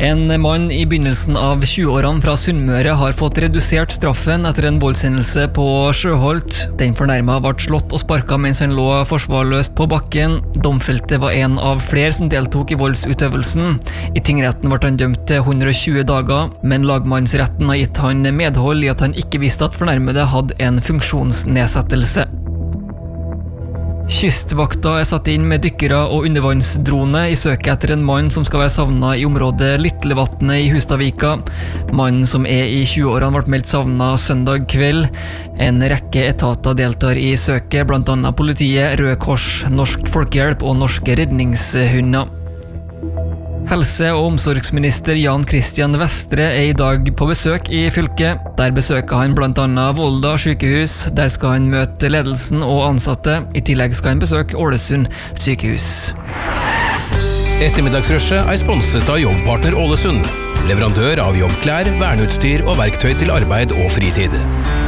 En mann I begynnelsen av 20-årene fra Sunnmøre har fått redusert straffen etter en voldshendelse på Sjøholt. Den fornærmede ble slått og sparket mens han lå forsvarsløst på bakken. Domfelte var en av flere som deltok I voldsutøvelsen. I tingretten ble han dømt til 120 dager, men lagmannsretten har gitt han medhold I at han ikke visste at fornærmede hadde en funksjonsnedsettelse. Kystvakta satt inn med dykkere og undervannsdrone I søket etter en mann som skal være savnet I området Litlevatnet I Hustadvika. Mannen som I 20-årene ble meldt savnet søndag kveld. En rekke etater deltar I søket, blant annet politiet, Røde Kors, Norsk Folkehjelp og Norske Redningshunder. Helse- og omsorgsminister Jan Christian Vestre I dag på besøk I fylket. Der besøker han blant annet Volda sykehus. Der skal han møte ledelsen og ansatte. I tillegg skal han besøke Ålesund sykehus. Ettermiddagsrushet sponset av Jobbpartner Ålesund. Leverandør av jobbklær, verneutstyr og verktøy til arbeid og fritid.